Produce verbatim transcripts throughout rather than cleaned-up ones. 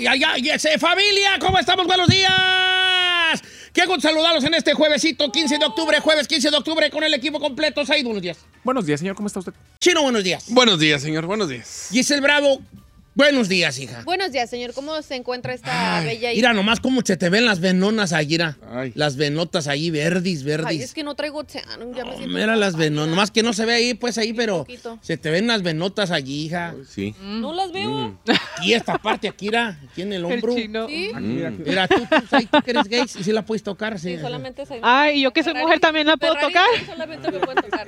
ya, ya, ya, ya, familia, ¿cómo estamos? Buenos días. Qué gusto saludarlos en este juevesito, quince de octubre, jueves quince de octubre, con el equipo completo. Said, buenos días. Buenos días, señor, ¿cómo está usted? Chino, buenos días. Buenos días, señor, buenos días. Giselle Bravo, buenos días, hija. Buenos días, señor. ¿Cómo se encuentra esta Ay, bella hija? mira nomás cómo se te ven las venonas ahí, mira. Ay. Las venotas ahí, verdis, verdis. Ay, es que no traigo océano. Ya me Oh, siento mira las pálida. venonas, nomás que no se ve ahí, pues ahí, pero poquito. se te ven las venotas allí, hija. Sí. No las veo. Y esta parte aquí, mira, aquí en el hombro. chino. ¿Sí? Mira, tú, tú, ahí, tú que eres gay, y sí la puedes tocar, sí. Sí, solamente soy... Ay, ¿y yo que soy mujer también la puedo Ferrari, tocar? Solamente me puedo tocar.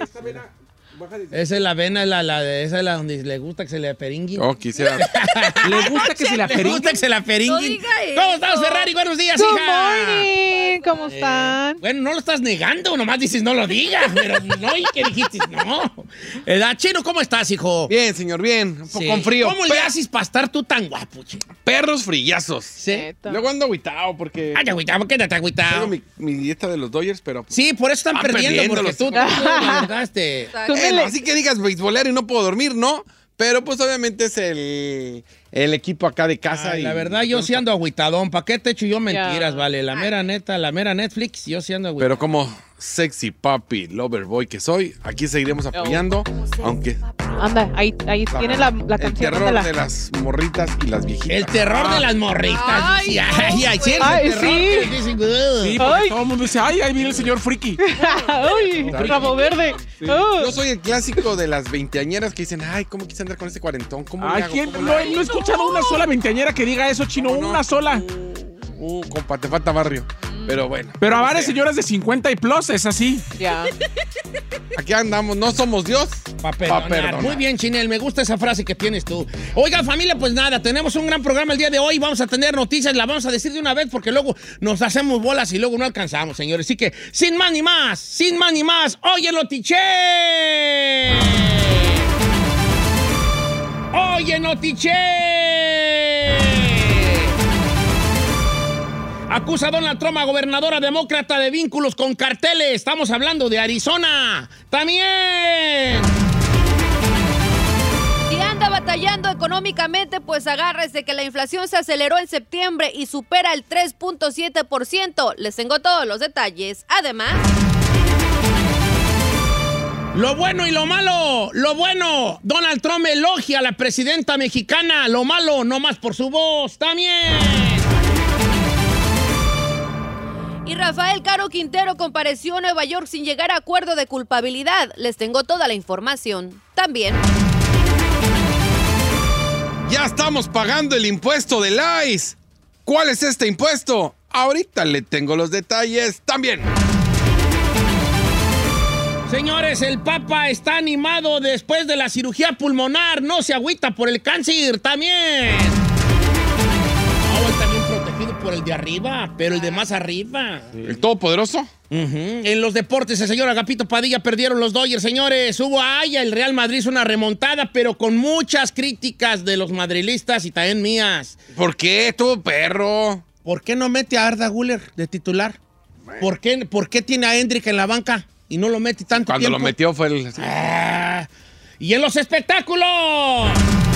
Esa es la vena, la, la, esa es la donde le gusta que se le peringuen. Oh, quisiera. ¿Le gusta que se la Le peringuen? gusta que se la peringuen. No diga ¿Cómo eso. estás, Ferrari? Buenos días, Good hija. morning, ¿cómo Eh, están? bueno, no lo estás negando, nomás dices no lo digas, pero no, ¿y qué dijiste? No. ¿Edad, Chino, cómo estás, hijo? Bien, señor, bien. Un poco Sí. con frío. ¿Cómo le haces para estar tú tan guapo, Chino? Perros frillazos. Sí. Neta. Luego ando agüitado porque Ay, agüitado, quédate tengo agüitado. mi, mi dieta de los Dodgers, pero... pues, Sí, por eso están Van perdiendo, perdiendo porque los tú, tú, hijos. tú, la verdad, este... Exacto. Tú me eh, le- así que digas beisbolero y no puedo dormir, ¿no? Pero pues obviamente es el, el equipo acá de casa. Ay, y la verdad, yo sí ando agüitadón. ¿Para qué te echo yo mentiras, Ya. vale? La mera neta, la mera Netflix, yo sí ando agüitadón. Pero como sexy papi lover boy que soy, aquí seguiremos apoyando, aunque Anda, ahí, ahí tiene la, la el canción terror de la... de las morritas y las viejitas. El terror de las morritas. Ay, dice. no, ay, ay, sí, el Ay, terror sí. que dicen, "Ugh". Sí, porque Ay. todo el mundo dice, ay, ahí viene el señor friki. Uy, rabo verde. Oh. Yo soy el clásico de las veinteañeras que dicen, ay, ¿cómo quise andar con ese cuarentón? ¿Cómo le Ay, hago? ¿quién? ¿Cómo No, le he- hago? no he escuchado una sola veinteañera que diga eso, chino, No, no. una sola. Uh, compa, te falta barrio. Pero bueno. Pero a como varias sea. señoras de cincuenta y plus es así. Ya. Aquí andamos, no somos Dios. Pa' perdonar. Pa' perdonar. Muy bien, Chinel, me gusta esa frase que tienes tú. Oiga, familia, pues nada, tenemos un gran programa el día de hoy. Vamos a tener noticias, la vamos a decir de una vez porque luego nos hacemos bolas y luego no alcanzamos, señores. Así que, sin más ni más, sin más ni más, oye, Notiche. Oye, Notiche. Acusa a Donald Trump, a gobernadora demócrata, de vínculos con carteles. Estamos hablando de Arizona. También. Si anda batallando económicamente, pues agárrese que la inflación se aceleró en septiembre y supera el tres punto siete por ciento. Les tengo todos los detalles. Además, Lo bueno y lo malo. Lo bueno, Donald Trump elogia a la presidenta mexicana. Lo malo, no más por su voz. También. y Rafael Caro Quintero compareció a Nueva York sin llegar a acuerdo de culpabilidad. Les tengo toda la información. También, Ya estamos pagando el impuesto del I C E. ¿Cuál es este impuesto? Ahorita le tengo los detalles también. Señores, el Papa está animado después de la cirugía pulmonar. No se agüita por el cáncer. También. No, él también protegido por el de arriba, pero el de más arriba. ¿El Todopoderoso? Ujú. En los deportes, el señor Agapito Padilla perdieron los Dodgers, señores. Hubo allá, el Real Madrid hizo una remontada, pero con muchas críticas de los madrilistas y también mías. ¿Por qué? Estuvo perro. ¿Por qué no mete a Arda Güler de titular? ¿Por qué, ¿Por qué tiene a Hendrick en la banca y no lo mete tanto Cuando tiempo? lo metió fue el... Ah, y en los espectáculos.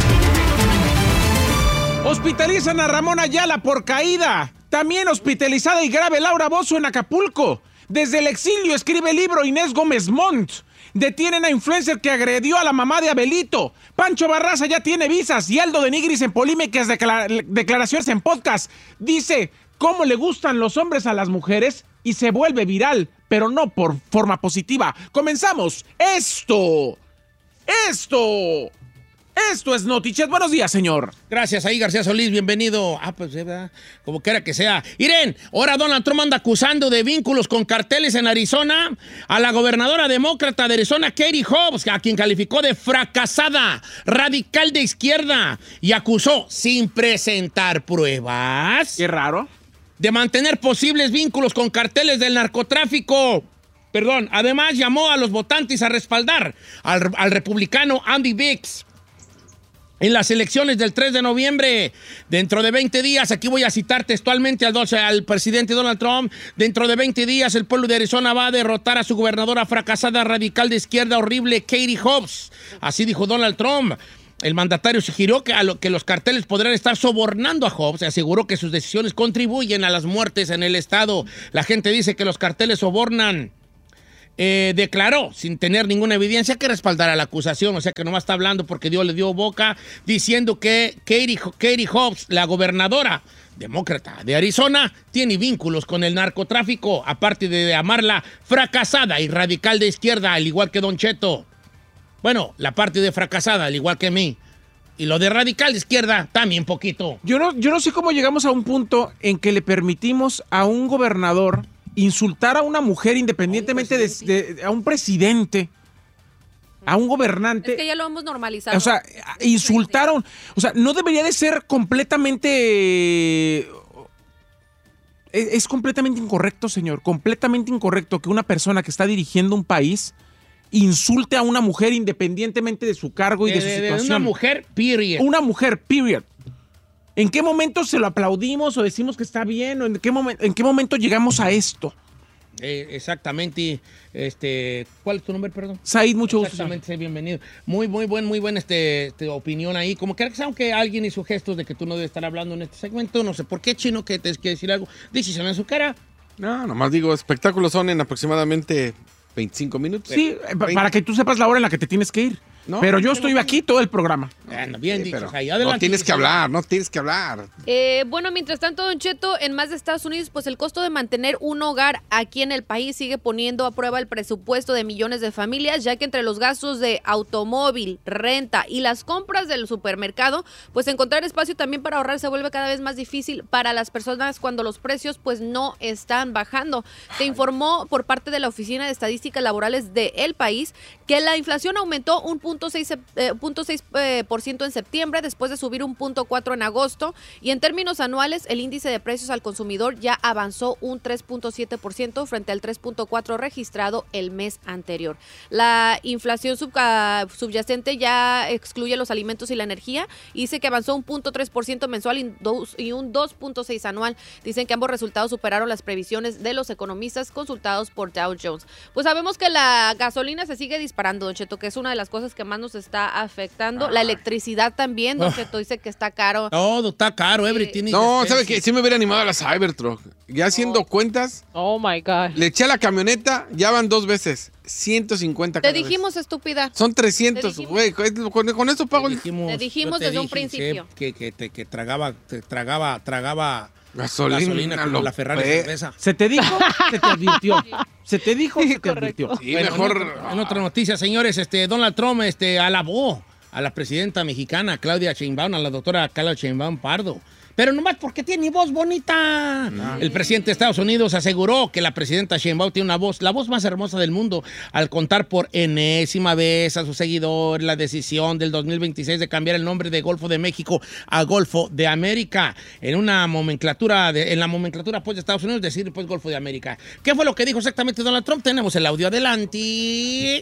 Hospitalizan a Ramón Ayala por caída. También hospitalizada y grave Laura Bozzo en Acapulco. Desde el exilio escribe libro Inés Gómez Montt. Detienen a influencer que agredió a la mamá de Abelito. Pancho Barraza ya tiene visas. Y Aldo de Nigris en polémicas declara- declaraciones en podcast. Dice cómo le gustan los hombres a las mujeres y se vuelve viral, pero no por forma positiva. Comenzamos. Esto. Esto. Esto es Notichet. Buenos días, señor. Gracias, ahí García Solís, bienvenido. Ah, pues, ¿verdad? Como quiera que sea. Irene, ahora Donald Trump anda acusando de vínculos con carteles en Arizona a la gobernadora demócrata de Arizona, Katie Hobbs, a quien calificó de fracasada, radical de izquierda, y acusó, sin presentar pruebas, Qué raro. de mantener posibles vínculos con carteles del narcotráfico. Perdón, además llamó a los votantes a respaldar al, al republicano Andy Biggs en las elecciones del tres de noviembre. Dentro de veinte días, aquí voy a citar textualmente al, doce, al presidente Donald Trump, dentro de veinte días el pueblo de Arizona va a derrotar a su gobernadora fracasada radical de izquierda horrible, Katie Hobbs. Así dijo Donald Trump. el mandatario sugirió que, a lo, que los carteles podrían estar sobornando a Hobbs. Aseguró que sus decisiones contribuyen a las muertes en el estado. La gente dice que los carteles sobornan. Eh, declaró, sin tener ninguna evidencia, que respaldara la acusación. O sea, que nomás está hablando porque Dios le dio boca, diciendo que Katie, Katie Hobbs, la gobernadora demócrata de Arizona, tiene vínculos con el narcotráfico, aparte de llamarla fracasada y radical de izquierda, al igual que Don Cheto. Bueno, la parte de fracasada, al igual que mí. Y lo de radical de izquierda, también poquito. Yo no, yo no sé cómo llegamos a un punto en que le permitimos a un gobernador insultar a una mujer independientemente de, de a un presidente, a un gobernante. Es que ya lo hemos normalizado. O sea, insultaron. O sea, no debería de ser completamente... Es, es completamente incorrecto, señor. Completamente incorrecto que una persona que está dirigiendo un país insulte a una mujer independientemente de su cargo y de, de su situación. De una mujer, period. Una mujer, period. ¿En qué momento se lo aplaudimos o decimos que está bien? ¿O en qué, momen- en qué momento llegamos a esto? Eh, exactamente. Este, ¿cuál es tu nombre, perdón? Said, mucho gusto. Exactamente, sí, bienvenido. Muy, muy buen, muy buena este, este, opinión ahí. Como que aunque alguien hizo gestos de que tú no debes estar hablando en este segmento, no sé por qué, Chino, que te quiere decir algo. Decisión en su cara. No, nomás digo, espectáculos son en aproximadamente veinticinco minutos. Sí, pa- para que tú sepas la hora en la que te tienes que ir. No, pero yo no, estoy no. aquí todo el programa. Bueno, bien Sí, dicho. pero O sea, y no adelante, tienes que Gisela. hablar, no tienes que hablar. Eh, bueno, mientras tanto, Don Cheto, en más de Estados Unidos, pues el costo de mantener un hogar aquí en el país sigue poniendo a prueba el presupuesto de millones de familias, ya que entre los gastos de automóvil, renta y las compras del supermercado, pues encontrar espacio también para ahorrar se vuelve cada vez más difícil para las personas cuando los precios pues no están bajando. Se informó por parte de la Oficina de Estadísticas Laborales del país que la inflación aumentó un punto seis por ciento en septiembre, después de subir un punto cuatro en agosto, y en términos anuales el índice de precios al consumidor ya avanzó un tres punto siete por ciento frente al tres punto cuatro por ciento registrado el mes anterior. La inflación sub, uh, subyacente ya excluye los alimentos y la energía y dice que avanzó un punto tres por ciento mensual y, dos, y un dos punto seis por ciento anual. Dicen que ambos resultados superaron las previsiones de los economistas consultados por Dow Jones. Pues sabemos que la gasolina se sigue disparando, Don Cheto, que es una de las cosas que más nos está afectando. Ah. La electricidad también, Don Cheto, dice que está caro. Todo está caro, everything. Sí. No, ¿sabe qué? Sí me hubiera animado a la Cybertruck. Ya haciendo Oh. cuentas, Oh my God. le eché a la camioneta, ya van dos veces. ciento cincuenta Te cada vez. dijimos, estúpida. Son trescientos, Te dijimos. güey. Con, con- con esto pago Te el dijimos, Te dijimos yo te desde un dije, principio. Que, que, te- que tragaba, te tragaba, tragaba gasolina. gasolina como lo la Ferrari pe- cerveza. ¿Se te dijo? Se te advirtió. ¿Se te dijo? Se te Correcto. advirtió. Sí, Bueno, mejor. En otra, en otra noticia, señores, este, Donald Trump este, alabó a la presidenta mexicana Claudia Sheinbaum, a la doctora Claudia Sheinbaum Pardo. Pero nomás porque tiene voz bonita. No. El presidente de Estados Unidos aseguró que la presidenta Sheinbaum tiene una voz, la voz más hermosa del mundo, al contar por enésima vez a sus seguidores la decisión del dos mil veintiséis de cambiar el nombre de Golfo de México a Golfo de América. En una nomenclatura, de, en la nomenclatura pues, de Estados Unidos, decir pues Golfo de América. ¿Qué fue lo que dijo exactamente Donald Trump? Tenemos el audio adelante. I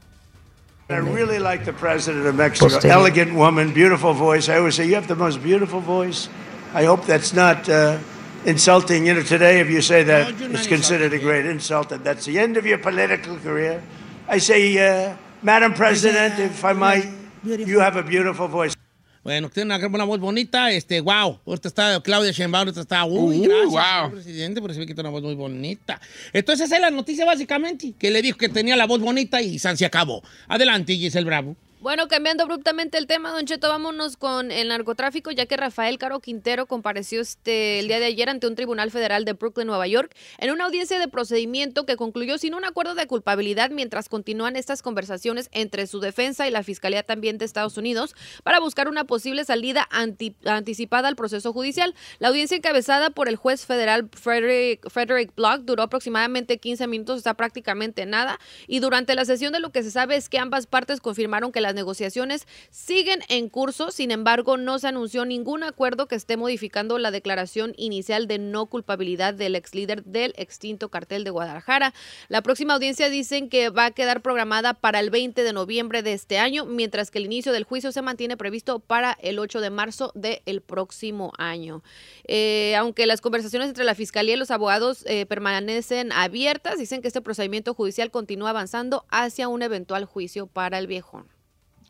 really like the president of Mexico. Elegant woman, beautiful voice. I always say, you have the most beautiful voice. I hope that's not uh, insulting. You know, today if you say that, No, you're it's not considered a insulting, great insult, and that's the end of your political career. I say, uh, Madam President, if I might, you have a beautiful voice. Bueno, tiene una, una voz bonita, este, wow. Ahorita está Claudia Sheinbaum, ahorita está, uy, Uh, gracias, wow. presidente, pero se ve que tiene una voz muy bonita. Entonces, esa es la noticia básicamente, que le dijo que tenía la voz bonita y San se acabó. Adelante, Giselle Bravo. Bueno, cambiando abruptamente el tema, Don Cheto, vámonos con el narcotráfico, ya que Rafael Caro Quintero compareció este el día de ayer ante un tribunal federal de Brooklyn, Nueva York, en una audiencia de procedimiento que concluyó sin un acuerdo de culpabilidad mientras continúan estas conversaciones entre su defensa y la Fiscalía también de Estados Unidos para buscar una posible salida anti, anticipada al proceso judicial. La audiencia encabezada por el juez federal Frederick, Frederick Block duró aproximadamente quince minutos, está prácticamente nada, y durante la sesión de lo que se sabe es que ambas partes confirmaron que las negociaciones siguen en curso. Sin embargo, no se anunció ningún acuerdo que esté modificando la declaración inicial de no culpabilidad del ex líder del extinto cartel de Guadalajara. La próxima audiencia dicen que va a quedar programada para el veinte de noviembre de este año, mientras que el inicio del juicio se mantiene previsto para el ocho de marzo del próximo año. Eh, aunque las conversaciones entre la Fiscalía y los abogados eh, permanecen abiertas, dicen que este procedimiento judicial continúa avanzando hacia un eventual juicio para el viejón.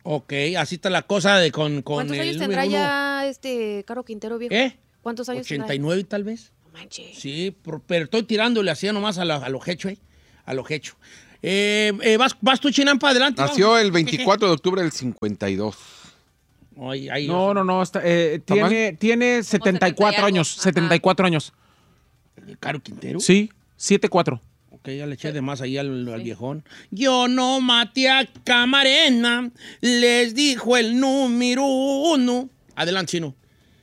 Ok, así está la cosa de con, con ¿Cuántos el años número tendrá uno. ya este Caro Quintero, viejo? ¿Eh? ¿Cuántos años ochenta y nueve tal vez. tendrá? No manches. Sí, por- pero estoy tirándole así nomás a, la, a lo hecho, ¿eh? A lo hecho. Eh, eh, ¿vas, ¿Vas tú, Chinampa? Adelante. Nació vamos. el veinticuatro de octubre del cincuenta y dos. Ay, ay, No, no, no. Está, eh, ¿Está tiene, tiene setenta y cuatro setenta y algo. años. Ajá. setenta y cuatro años. ¿Caro Quintero? Sí, siete cuatro. Ok, ya le eché de más ahí al, al viejón. Yo no maté a Camarena, les dijo el número uno. Adelante, Chino.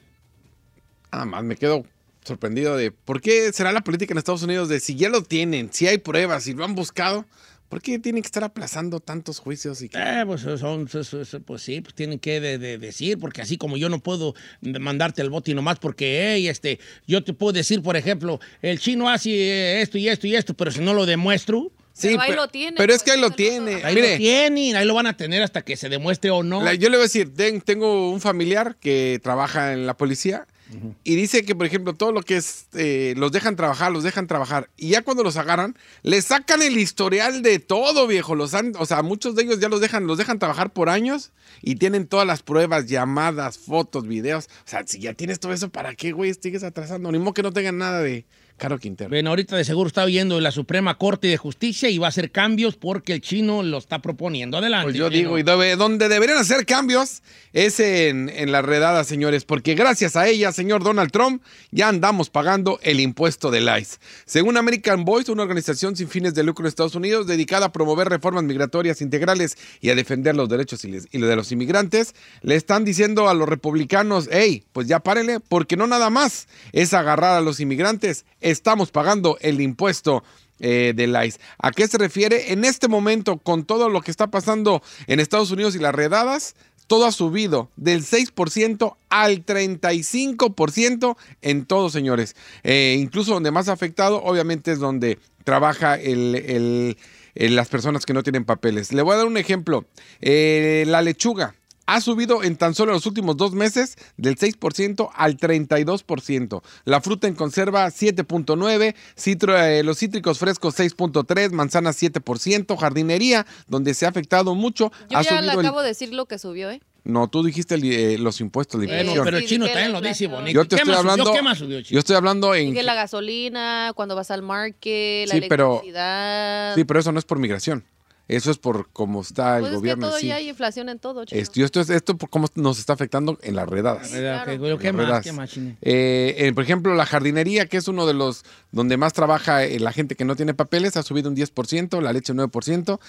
Nada más me quedo sorprendido de por qué será la política en Estados Unidos de si ya lo tienen, si hay pruebas, si lo han buscado, ¿por qué tienen que estar aplazando tantos juicios? Y que... Eh, pues, son, son- son- pues sí, pues tienen que de- de decir, porque así como yo no puedo mandarte al bote nomás porque, hey, este, yo te puedo decir, por ejemplo, el chino hace eh, esto y esto y esto, pero si no lo demuestro, Sí, Pero ahí pe- lo tienen, pero es que pues, ahí lo eso no tiene. ahí Mire, lo tienen, ahí lo van a tener hasta que se demuestre o no. la- yo le voy a decir, ten- tengo un familiar que trabaja en la policía y dice que, por ejemplo, todo lo que es, eh, los dejan trabajar, los dejan trabajar. Y ya cuando los agarran, les sacan el historial de todo, viejo. Los han, o sea, muchos de ellos ya los dejan, los dejan trabajar por años y tienen todas las pruebas, llamadas, fotos, videos. O sea, si ya tienes todo eso, ¿para qué, güey, sigues atrasando? Ni modo que no tengan nada de Caro Quintero. Bueno, ahorita de seguro está oyendo la Suprema Corte de Justicia y va a hacer cambios porque el chino lo está proponiendo. Adelante. Pues yo chino. digo, y debe- donde deberían hacer cambios es en, en las redadas, señores, porque gracias a ella, señor Donald Trump, ya andamos pagando el impuesto del I C E. Según American Voice, una organización sin fines de lucro en Estados Unidos dedicada a promover reformas migratorias integrales y a defender los derechos y les- y los de los inmigrantes, le están diciendo a los republicanos, hey, pues ya párenle, porque no nada más es agarrar a los inmigrantes, estamos pagando el impuesto eh, del I C E. ¿A qué se refiere? En este momento, con todo lo que está pasando en Estados Unidos y las redadas, todo ha subido del seis por ciento al treinta y cinco por ciento en todo, señores. Eh, incluso donde más afectado, obviamente, es donde trabaja el, el- el- las personas que no tienen papeles. Le voy a dar un ejemplo. Eh, la lechuga ha subido en tan solo los últimos dos meses del seis por ciento al treinta y dos por ciento. La fruta en conserva siete punto nueve por ciento, citro- eh, los cítricos frescos seis punto tres por ciento, manzanas siete por ciento, jardinería, donde se ha afectado mucho. Yo ha ya le subido el- acabo de decir lo que subió, ¿eh? No, tú dijiste el- eh, los impuestos de Sí, Bueno, inflación. pero el Sí, chino dije también la lo dice inflación. bonito. Yo te ¿Qué estoy más hablando, subió? ¿Qué más subió, yo chino? estoy hablando en... Sigue la gasolina, cuando vas al market, la Sí, pero- electricidad. Sí, pero eso no es por migración. Eso es por cómo está el Pues es que gobierno. todo en sí. ya hay inflación en todo, chino. Esto, esto, es- esto por cómo nos está afectando en las redadas. ¿Verdad? claro. Ok, bueno, ¿Qué Las más? redadas. ¿Qué más, chino? Eh, eh, por ejemplo, la jardinería, que es uno de los donde más trabaja eh, la gente que no tiene papeles, ha subido un diez por ciento, la leche un nueve por ciento,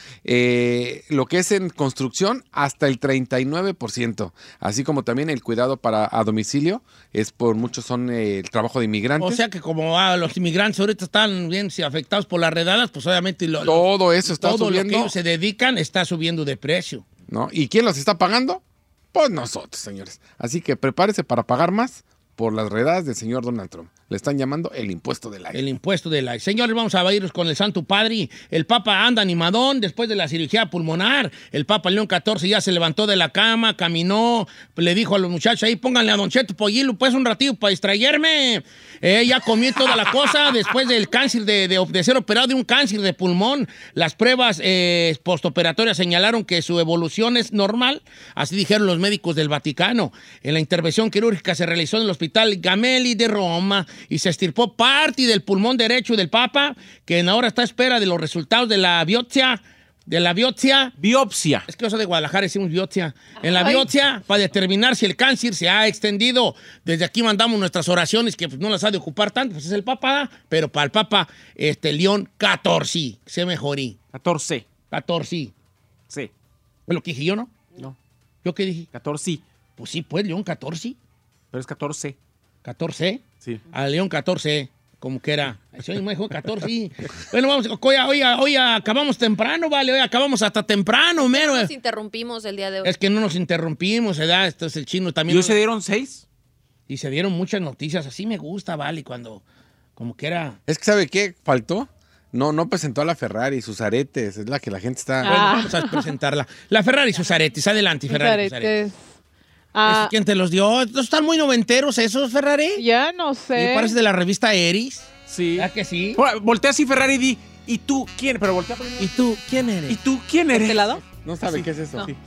eh, lo que es en construcción hasta el treinta y nueve por ciento, así como también el cuidado para a domicilio, es por muchos son eh, el trabajo de inmigrantes. O sea que como ah, los inmigrantes ahorita están bien sí, afectados por las redadas, pues obviamente lo- todo eso está todo lo que subiendo, ellos se dedican está subiendo de precio. ¿no? ¿Y quién los está pagando? Pues nosotros, señores. Así que prepárese para pagar más por las redadas del señor Donald Trump. Le están llamando el impuesto del aire. El impuesto de la... Señores, vamos a irnos con el Santo Padre. El Papa anda animadón después de la cirugía pulmonar. El Papa León catorce ya se levantó de la cama, caminó, le dijo a los muchachos ahí, pónganle a Don Cheto Pollilo, pues un ratito para distraerme. Eh, ya comí toda la cosa después del cáncer, de, de, de ser operado de un cáncer de pulmón. Las pruebas eh, postoperatorias señalaron que su evolución es normal, así dijeron los médicos del Vaticano. En la intervención quirúrgica se realizó en el Hospital Gamelli de Roma y se extirpó parte del pulmón derecho del Papa, que ahora está a espera de los resultados de la biopsia, de la biopsia. Biopsia. Es que eso de Guadalajara decimos biopsia. En la Ay. biopsia, para determinar si el cáncer se ha extendido. Desde aquí mandamos nuestras oraciones, que pues, no las ha de ocupar tanto, pues es el Papa, pero para el Papa, este, León catorce, se mejorí. catorce. catorce. Sí. ¿Fue lo que dije yo, no? No. ¿Yo qué dije? catorce. Pues sí, pues, León catorce. Pero es catorce. catorce. Sí. A León catorce, como que era. Eso mismo dijo catorce. Bueno, vamos, hoy, hoy, hoy acabamos temprano, vale, hoy acabamos hasta temprano, mero. Nos interrumpimos el día de hoy. Es que no nos interrumpimos, ¿verdad? Entonces el chino ¿Y también. hoy se dieron seis? Y se dieron muchas noticias. Así me gusta, vale, cuando como que era. Es que, ¿sabe qué faltó? No, no presentó a la Ferrari, sus aretes, es la que la gente está... Bueno, Ah. vamos a presentarla. La Ferrari y sus aretes. Adelante, Ferrari y sus aretes. Aretes. Ah, ¿Quién te los dio? ¿Estos están muy noventeros esos, Ferrari? ya no Sí, sé. parece de la revista Eris. Sí. ¿Verdad que sí? Vol- Voltea así, Ferrari, y di, ¿y tú quién? Pero voltea primero. ¿Y tú quién eres? ¿Y tú quién ¿De eres? este lado? No sabe Sí. qué es eso. No, Sí. sí.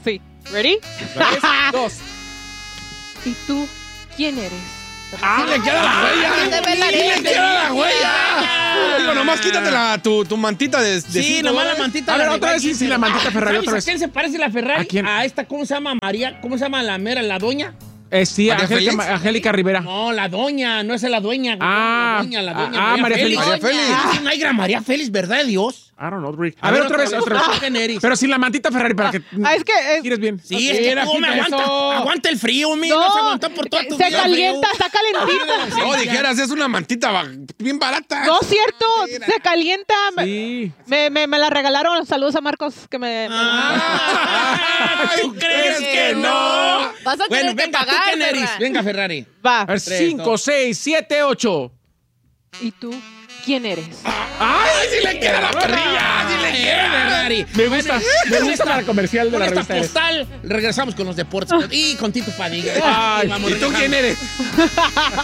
¿Ready? Tres, dos. ¿Y tú quién eres? ¡Ah, le queda la huella! Se ve la ¡Sí le arena. queda la huella! Digo, nomás quítate la, tu, tu mantita de, de Sí, cinco nomás la dólares. mantita. A ver, la otra vez, Ferrari. sí, sí, la mantita Ferrari, ¿Sabes otra a vez. quién se parece la Ferrari? ¿A quién? esta, ¿cómo se llama? María, ¿cómo se llama la mera, la doña? Eh, sí, ¿María Angélica, Félix? Angélica Rivera. No, la doña, no es la dueña. güey. Ah, la doña, la doña. ah, María Félix. María Félix. Ah, sí, no hay gran María Félix, ¿verdad de Dios? I don't know, Rick. A, ver, otra vez, otra vez. ¿Quién eres? Pero sin la mantita Ferrari para que Ah, es que... eh, gires bien. Sí, es que Mira, tú me quita aguanta, eso. aguanta el frío, mi. No, no, se aguanta por toda tu se vida, calienta, frío. está calentita. No, dijeras, es una mantita ba- bien barata. No es cierto, se calienta. Me- Sí. Me, me, me la regalaron. Saludos a Marcos que me... Ah, ¿tú crees que no? Vas a Bueno, tener que venga, ¿tú pagar, quién eres? Ferra. Venga, Ferrari. Va. A ver, Tres, cinco, dos. seis, siete, ocho. ¿Y tú quién eres? ¡Ay, sí le queda la perrilla! ¡Sí le Eh, queda! Ferrari. Me gusta, me con gusta esta- la comercial de Con la esta revista. postal regresamos con los deportes y con Tito Padilla. Ay, Vamos ¿y tú regresando. quién eres?